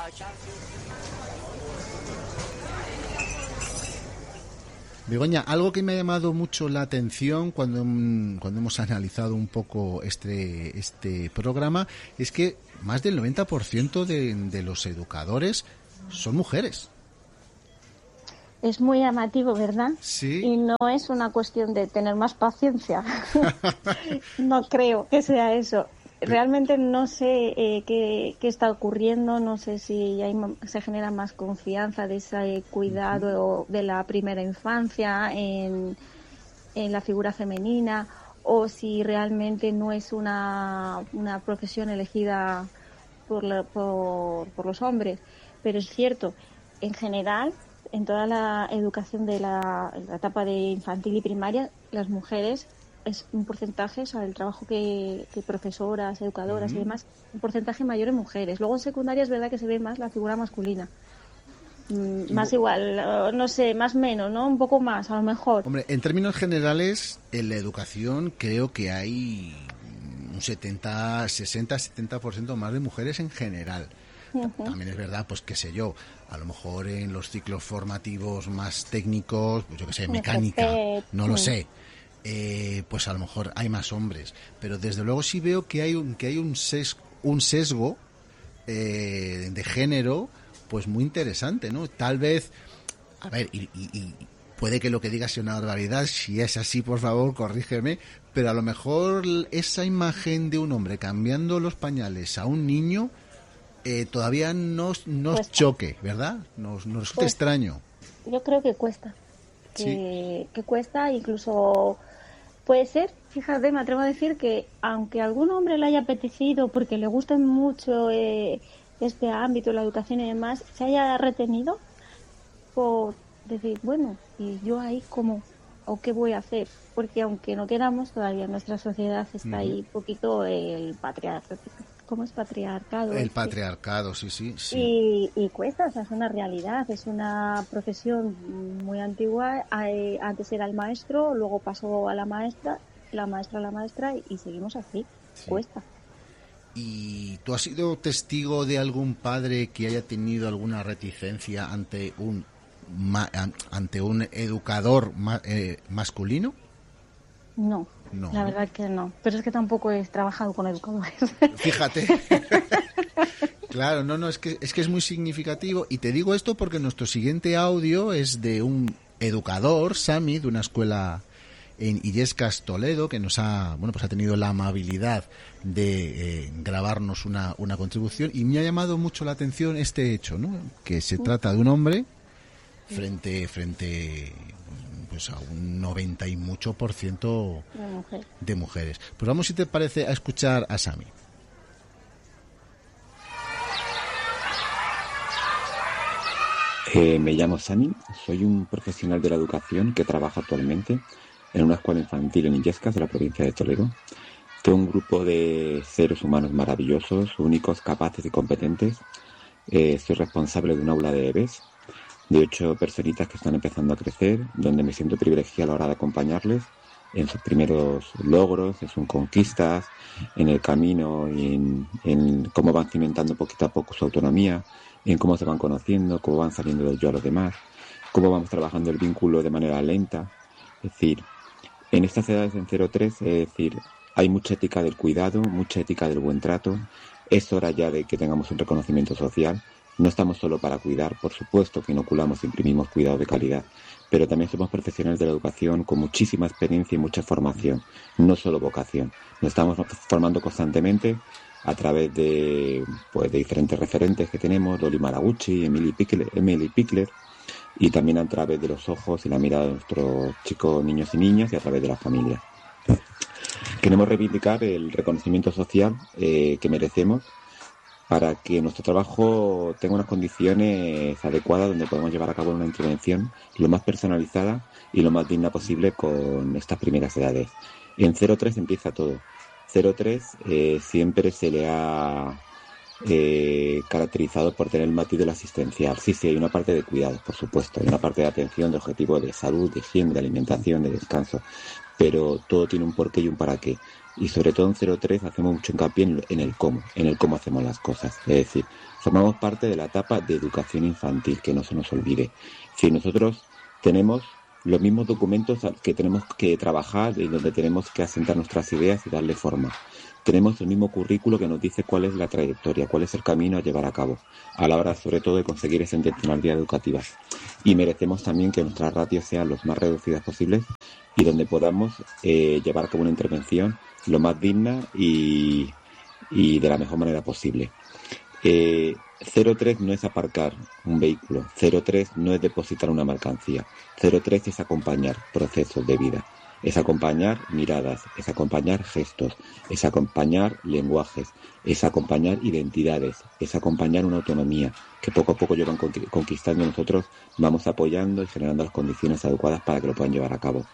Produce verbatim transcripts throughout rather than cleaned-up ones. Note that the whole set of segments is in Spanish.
Begoña, algo que me ha llamado mucho la atención cuando, cuando hemos analizado un poco este, este programa es que más del noventa por ciento de, de los educadores son mujeres. Es muy llamativo, ¿verdad? Sí. Y no es una cuestión de tener más paciencia. No creo que sea eso. Realmente no sé eh, qué, qué está ocurriendo, no sé si hay, se genera más confianza de ese cuidado de la primera infancia en, en la figura femenina, o si realmente no es una, una profesión elegida por, la, por, por los hombres. Pero es cierto, en general, en toda la educación de la, la etapa de infantil y primaria, las mujeres es un porcentaje, o sea, el trabajo que, que profesoras, educadoras uh-huh. y demás, un porcentaje mayor en mujeres. Luego en secundaria es verdad que se ve más la figura masculina. Mm, más igual, no sé, más menos, ¿no? Un poco más, a lo mejor. Hombre, en términos generales, en la educación creo que hay un setenta, sesenta, setenta por ciento más de mujeres en general. Uh-huh. También es verdad, pues qué sé yo, a lo mejor en los ciclos formativos más técnicos, pues yo qué sé, mecánica, no lo sé. Eh, pues a lo mejor hay más hombres, pero desde luego sí veo que hay un que hay un sesgo, un sesgo eh, de género pues muy interesante, ¿no? Tal vez, a ver, y, y, y puede que lo que diga sea una barbaridad, si es así, por favor, corrígeme, pero a lo mejor esa imagen de un hombre cambiando los pañales a un niño eh, todavía nos, nos choque, ¿verdad? Nos, nos resulta pues, extraño. Yo creo que cuesta, que, sí. que cuesta incluso... Puede ser, fíjate, me atrevo a decir que aunque algún hombre le haya apetecido porque le gusta mucho eh, este ámbito, la educación y demás, se haya retenido por decir, bueno, ¿y yo ahí cómo? ¿O qué voy a hacer? Porque aunque no queramos, todavía en nuestra sociedad está uh-huh. ahí poquito el patriarcado. ¿Cómo es patriarcado? El patriarcado, sí, sí. sí. Y, y cuesta, o sea, es una realidad, es una profesión muy antigua. Antes era el maestro, luego pasó a la maestra, la maestra a la maestra y seguimos así, sí. Cuesta. ¿Y tú has sido testigo de algún padre que haya tenido alguna reticencia ante un ma, ante un educador ma, eh, masculino? No. No, la verdad que no, pero es que tampoco he trabajado con educadores. Fíjate. Claro, no, no, es que es que es muy significativo y te digo esto porque nuestro siguiente audio es de un educador, Sami, de una escuela en Illescas, Toledo, que nos ha, bueno, pues ha tenido la amabilidad de eh, grabarnos una, una contribución y me ha llamado mucho la atención este hecho, ¿no? Que se trata de un hombre frente frente pues a un noventa y mucho por ciento de, mujer. de mujeres. Pues vamos, si te parece, a escuchar a Sami. Eh, me llamo Sami, soy un profesional de la educación que trabaja actualmente en una escuela infantil en Illescas, de la provincia de Toledo. Tengo un grupo de seres humanos maravillosos, únicos, capaces y competentes. Eh, soy responsable de un aula de bebés, de ocho personitas que están empezando a crecer, donde me siento privilegiado a la hora de acompañarles en sus primeros logros, en sus conquistas, en el camino y en, en cómo van cimentando poquito a poco su autonomía, en cómo se van conociendo, cómo van saliendo del yo a los demás, cómo vamos trabajando el vínculo de manera lenta. Es decir, en estas edades en cero tres, es decir, hay mucha ética del cuidado, mucha ética del buen trato. Es hora ya de que tengamos un reconocimiento social. No estamos solo para cuidar, por supuesto que inoculamos e imprimimos cuidado de calidad, pero también somos profesionales de la educación con muchísima experiencia y mucha formación, no solo vocación. Nos estamos formando constantemente a través de, pues, de diferentes referentes que tenemos, Loli Maraguchi, Emily Pickler, Emily Pickler, y también a través de los ojos y la mirada de nuestros chicos, niños y niñas, y a través de la familia. Queremos reivindicar el reconocimiento social eh, que merecemos para que nuestro trabajo tenga unas condiciones adecuadas donde podamos llevar a cabo una intervención lo más personalizada y lo más digna posible con estas primeras edades. En cero tres empieza todo. cero tres eh, siempre se le ha eh, caracterizado por tener el matiz de lo asistencial. Sí, sí, hay una parte de cuidados, por supuesto, hay una parte de atención, de objetivo de salud, de higiene, de alimentación, de descanso, pero todo tiene un porqué y un para qué. Y sobre todo en cero tres hacemos mucho hincapié en, en el cómo, en el cómo hacemos las cosas. Es decir, formamos parte de la etapa de educación infantil, que no se nos olvide. Si nosotros tenemos los mismos documentos que tenemos que trabajar y donde tenemos que asentar nuestras ideas y darle forma. Tenemos el mismo currículo que nos dice cuál es la trayectoria, cuál es el camino a llevar a cabo, a la hora sobre todo de conseguir esa intencionalidad educativa. Y merecemos también que nuestras ratios sean los más reducidas posibles y donde podamos eh, llevar a cabo una intervención lo más digna y, y de la mejor manera posible. Eh, cero tres no es aparcar un vehículo, cero tres no es depositar una mercancía, cero tres es acompañar procesos de vida, es acompañar miradas, es acompañar gestos, es acompañar lenguajes, es acompañar identidades, es acompañar una autonomía que poco a poco llevan conquistando, nosotros vamos apoyando y generando las condiciones adecuadas para que lo puedan llevar a cabo.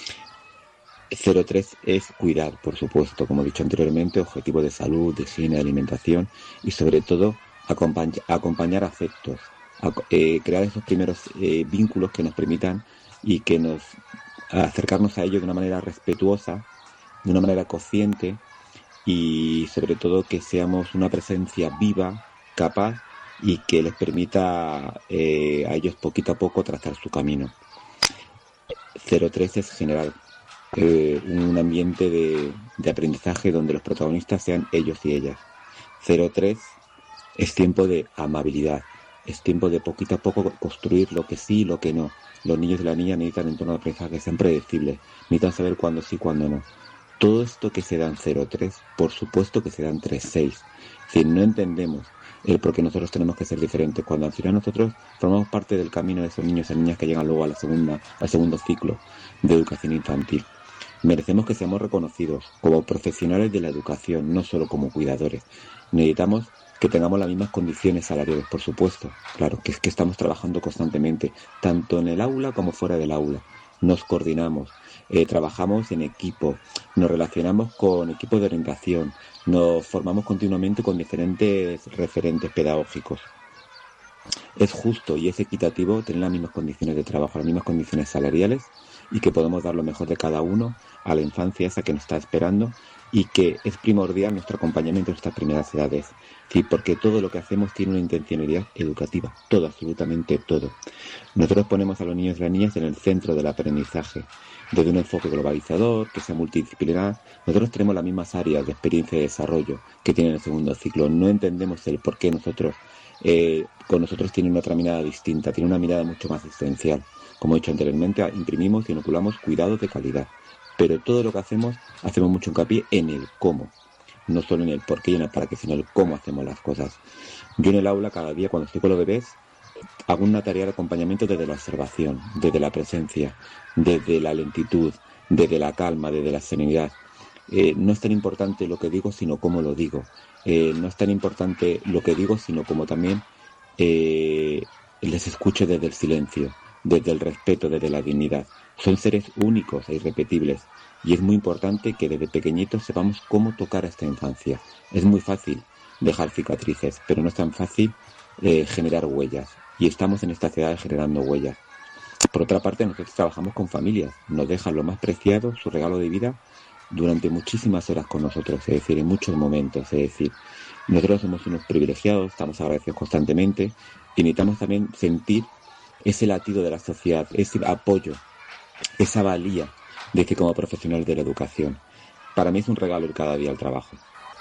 cero tres es cuidar, por supuesto, como he dicho anteriormente, objetivos de salud, de higiene, de alimentación y sobre todo acompañ- acompañar afectos, ac- eh, crear esos primeros eh, vínculos que nos permitan y que nos acercarnos a ellos de una manera respetuosa, de una manera consciente y sobre todo que seamos una presencia viva, capaz y que les permita eh, a ellos poquito a poco trazar su camino. cero tres es generar Eh, un ambiente de, de aprendizaje donde los protagonistas sean ellos y ellas. cero tres es tiempo de amabilidad, es tiempo de poquito a poco construir lo que sí y lo que no. Los niños y las niñas necesitan entornos de aprendizaje que sean predecibles, necesitan saber cuándo sí y cuándo no. Todo esto que se da en cero tres, por supuesto que se da en tres seis. Si no entendemos el por qué nosotros tenemos que ser diferentes, cuando al final nosotros formamos parte del camino de esos niños y niñas que llegan luego a la segunda, al segundo ciclo de educación infantil. Merecemos que seamos reconocidos como profesionales de la educación, no solo como cuidadores. Necesitamos que tengamos las mismas condiciones salariales, por supuesto. Claro, que es que estamos trabajando constantemente, tanto en el aula como fuera del aula. Nos coordinamos, eh, trabajamos en equipo, nos relacionamos con equipos de orientación, nos formamos continuamente con diferentes referentes pedagógicos. Es justo y es equitativo tener las mismas condiciones de trabajo, las mismas condiciones salariales y que podamos dar lo mejor de cada uno a la infancia esa que nos está esperando y que es primordial nuestro acompañamiento en estas primeras edades. Sí, porque todo lo que hacemos tiene una intencionalidad educativa, todo, absolutamente todo. Nosotros ponemos a los niños y las niñas en el centro del aprendizaje, desde un enfoque globalizador, que sea multidisciplinar. Nosotros tenemos las mismas áreas de experiencia y desarrollo que tiene el segundo ciclo. No entendemos el por qué nosotros, eh, con nosotros tienen otra mirada distinta, tiene una mirada mucho más existencial. Como he dicho anteriormente, imprimimos y inoculamos cuidados de calidad. Pero todo lo que hacemos, hacemos mucho hincapié en el cómo. No solo en el por qué y en el para qué, sino el cómo hacemos las cosas. Yo en el aula, cada día, cuando estoy con los bebés, hago una tarea de acompañamiento desde la observación, desde la presencia, desde la lentitud, desde la calma, desde la serenidad. Eh, no es tan importante lo que digo, sino cómo lo digo. Eh, no es tan importante lo que digo, sino como también eh, les escucho desde el silencio, desde el respeto, desde la dignidad. Son seres únicos e irrepetibles y es muy importante que desde pequeñitos sepamos cómo tocar a esta infancia. Es muy fácil dejar cicatrices, pero no es tan fácil eh, generar huellas y estamos en esta ciudad generando huellas. Por otra parte, nosotros trabajamos con familias, nos dejan lo más preciado, su regalo de vida, durante muchísimas horas con nosotros, es decir, en muchos momentos, es decir, nosotros somos unos privilegiados, estamos agradecidos constantemente y necesitamos también sentir ese latido de la sociedad, ese apoyo, esa valía de que como profesional de la educación, para mí es un regalo ir cada día al trabajo.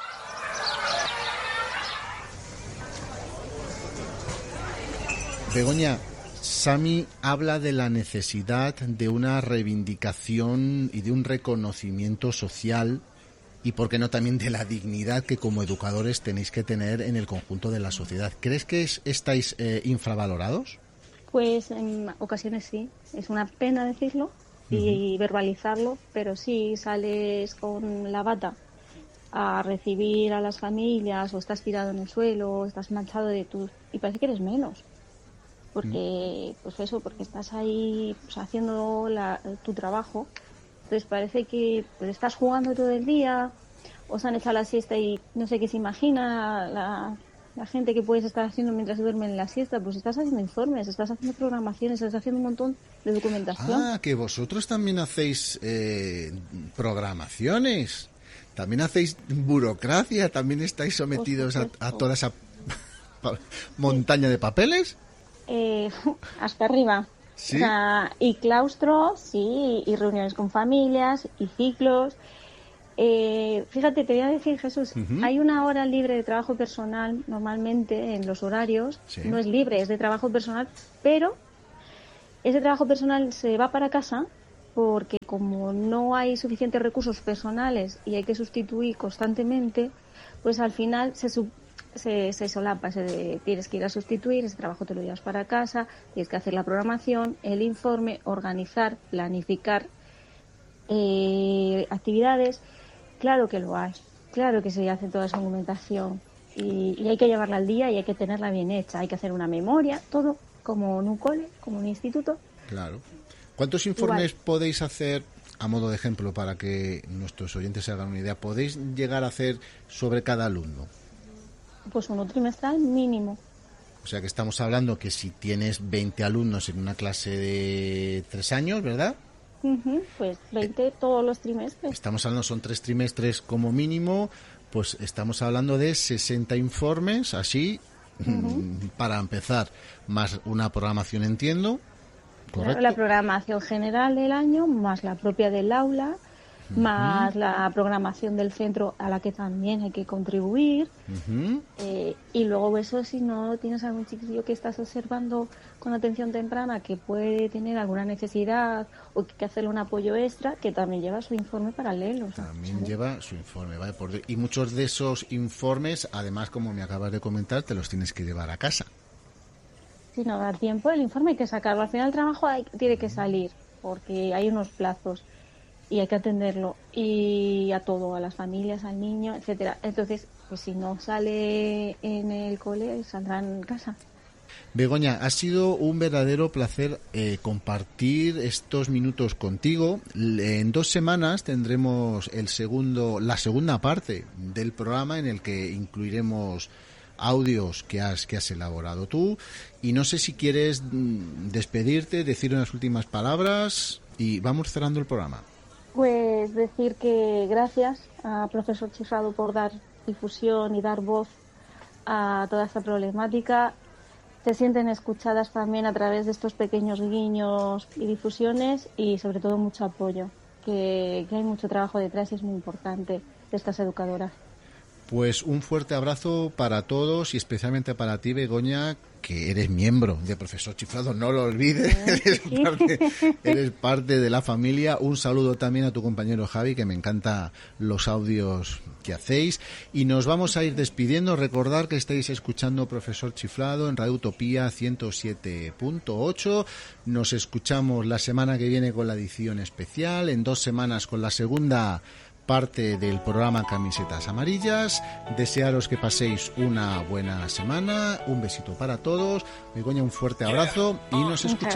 Begoña, Sami habla de la necesidad de una reivindicación y de un reconocimiento social y, por qué no, también de la dignidad que como educadores tenéis que tener en el conjunto de la sociedad. ¿Crees que es, estáis eh, infravalorados? Pues en ocasiones sí. Es una pena decirlo y uh-huh. verbalizarlo, pero sí, sales con la bata a recibir a las familias o estás tirado en el suelo o estás manchado de tus... y parece que eres menos. Porque, pues eso, porque estás ahí pues, haciendo la, tu trabajo. Entonces parece que pues, estás jugando todo el día, os han echado la siesta y no sé qué se imagina la, la gente que puedes estar haciendo mientras duermen en la siesta. Pues estás haciendo informes, estás haciendo programaciones, estás haciendo un montón de documentación. Ah, que vosotros también hacéis eh, programaciones. ¿También hacéis burocracia? ¿También estáis sometidos a, a toda esa montaña de papeles? Eh, hasta arriba. ¿Sí? O sea, y claustro, sí, y reuniones con familias, y ciclos. Eh, fíjate, te voy a decir, Jesús, uh-huh. hay una hora libre de trabajo personal normalmente en los horarios. Sí. No es libre, es de trabajo personal, pero ese trabajo personal se va para casa porque como no hay suficientes recursos personales y hay que sustituir constantemente, pues al final se sub Se, se solapa, se, tienes que ir a sustituir, ese trabajo te lo llevas para casa, tienes que hacer la programación, el informe, organizar, planificar eh, actividades. Claro que lo hay, claro que se hace toda esa documentación y, y hay que llevarla al día y hay que tenerla bien hecha, hay que hacer una memoria, todo como en un cole, como en un instituto. Claro. ¿Cuántos informes Igual. podéis hacer, a modo de ejemplo, para que nuestros oyentes se hagan una idea, podéis llegar a hacer sobre cada alumno? Pues uno trimestral mínimo. O sea que estamos hablando que si tienes veinte alumnos en una clase de tres años, ¿verdad? Uh-huh, pues veinte eh, todos los trimestres. Estamos hablando, son tres trimestres como mínimo, pues estamos hablando de sesenta informes, así, uh-huh. para empezar, más una programación, entiendo. ¿Correcto? Claro, la programación general del año, más la propia del aula, uh-huh. más la programación del centro a la que también hay que contribuir. Uh-huh. eh, y luego eso, si no tienes algún chiquillo que estás observando con atención temprana que puede tener alguna necesidad o que hay que hacerle un apoyo extra, que también lleva su informe paralelo. También ¿sabes? lleva su informe, ¿vale? Por, y muchos de esos informes, además, como me acabas de comentar, te los tienes que llevar a casa. Si no da tiempo, el informe hay que sacarlo. Al final el trabajo hay, tiene que salir, porque hay unos plazos y hay que atenderlo, y a todo, a las familias, al niño, etcétera. Entonces, pues si no sale en el cole, saldrá en casa. Begoña, ha sido un verdadero placer eh, compartir estos minutos contigo. En dos semanas tendremos el segundo, la segunda parte del programa en el que incluiremos audios que has que has elaborado tú, y no sé si quieres despedirte, decir unas últimas palabras y vamos cerrando el programa. Pues decir que gracias a Profesor Chiflado por dar difusión y dar voz a toda esta problemática. Se sienten escuchadas también a través de estos pequeños guiños y difusiones, y sobre todo mucho apoyo, que, que hay mucho trabajo detrás y es muy importante de estas educadoras. Pues un fuerte abrazo para todos y especialmente para ti, Begoña, que eres miembro de Profesor Chiflado, no lo olvides, eres parte, eres parte de la familia. Un saludo también a tu compañero Javi, que me encanta los audios que hacéis. Y nos vamos a ir despidiendo. Recordar que estáis escuchando Profesor Chiflado en Radio Utopía ciento siete punto ocho. Nos escuchamos la semana que viene con la edición especial, en dos semanas con la segunda parte del programa Camisetas Amarillas. Desearos que paséis una buena semana, un besito para todos. Begoña, un fuerte abrazo y nos escuchamos.